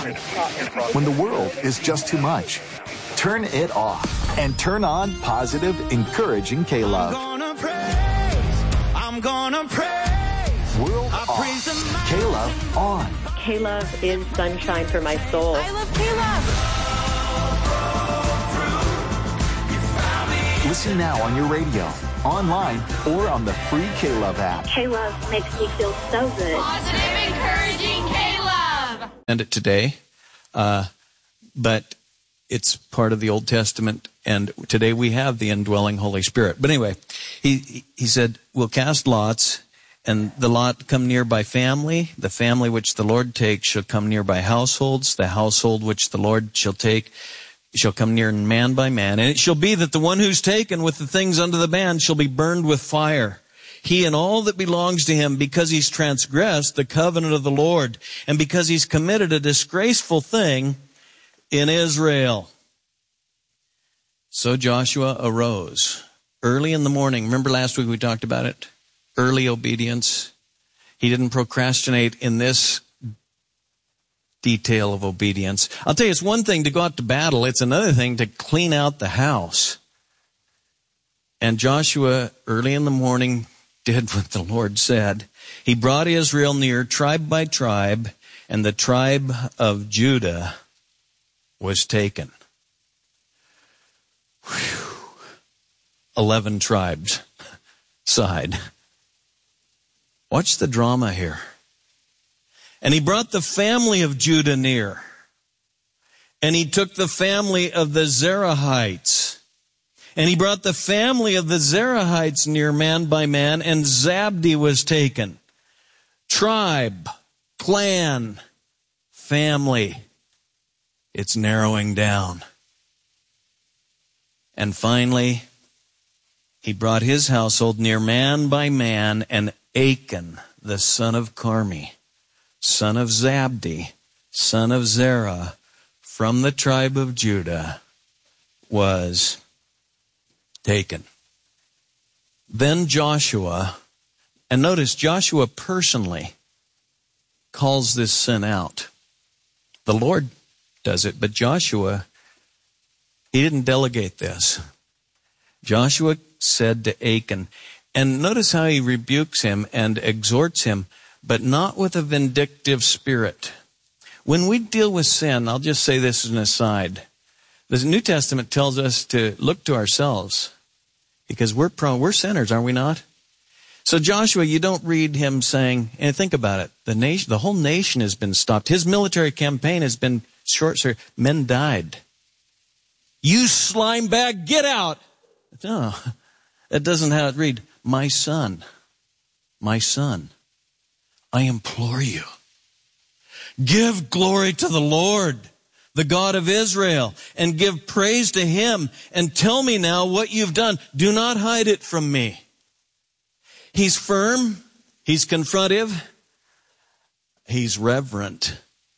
When the world is just too much, turn it off and turn on positive, encouraging K-Love. I'm gonna praise. World off. K-Love on. K-Love is sunshine for my soul. I love K-Love. Listen now on your radio, online, or on the free K-Love app. K-Love makes me feel so good. Positive, encouraging K-Love. And it today, but it's part of the Old Testament, and today we have the indwelling Holy Spirit. But anyway, he said, we'll cast lots, and the lot come near by family. The family which the Lord takes shall come near by households. The household which the Lord shall take shall come near man by man. And it shall be that the one who's taken with the things under the band shall be burned with fire. He and all that belongs to him, because he's transgressed the covenant of the Lord, and because he's committed a disgraceful thing in Israel. So Joshua arose early in the morning. Remember last week we talked about it? Early obedience. He didn't procrastinate in this detail of obedience. I'll tell you, it's one thing to go out to battle. It's another thing to clean out the house. And Joshua, early in the morning, did what the Lord said. He brought Israel near tribe by tribe, and the tribe of Judah was taken. 11 tribes side. Watch the drama here. And he brought the family of Judah near. And he took the family of the Zerahites. And he brought the family of the Zerahites near man by man, and Zabdi was taken. Tribe, clan, family. It's narrowing down. And finally, he brought his household near man by man, and Achan, the son of Carmi, son of Zabdi, son of Zerah, from the tribe of Judah, was taken. Then Joshua, and notice Joshua personally calls this sin out. The Lord does it, but Joshua, he didn't delegate this. Joshua said to Achan, and notice how he rebukes him and exhorts him, but not with a vindictive spirit. When we deal with sin, I'll just say this as an aside. The New Testament tells us to look to ourselves because we're sinners, are we not? So Joshua, you don't read him saying, and think about it, the whole nation has been stopped. His military campaign has been short-circuited. Men died. You slime bag, get out. No, that doesn't how it read. My son, I implore you, give glory to the Lord, the God of Israel, and give praise to him, and tell me now what you've done. Do not hide it from me. He's firm, he's confrontive, he's reverent,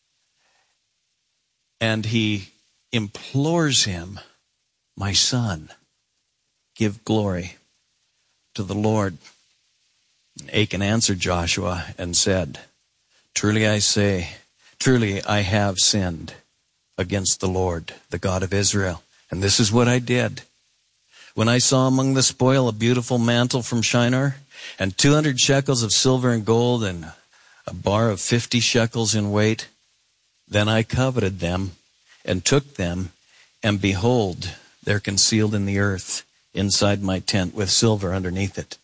and he implores him, my son, give glory to the Lord. Achan answered Joshua and said, truly I say, truly I have sinned against the Lord, the God of Israel. And this is what I did. When I saw among the spoil a beautiful mantle from Shinar, and 200 shekels of silver and gold, and a bar of 50 shekels in weight, then I coveted them and took them, and behold, they're concealed in the earth inside my tent with silver underneath it.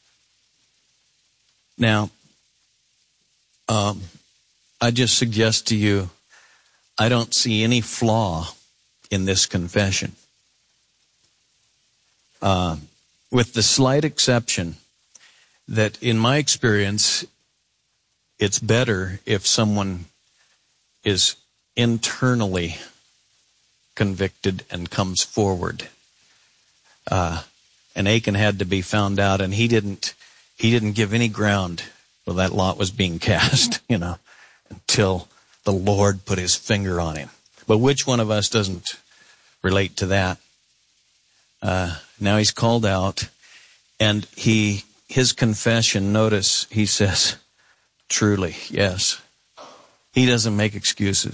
Now, I just suggest to you, I don't see any flaw in this confession. With the slight exception that in my experience, it's better if someone is internally convicted and comes forward. And Achan had to be found out, and he didn't give any ground while that lot was being cast, until the Lord put his finger on him. But which one of us doesn't relate to that? Now he's called out, and his confession, notice he says, truly, yes. He doesn't make excuses.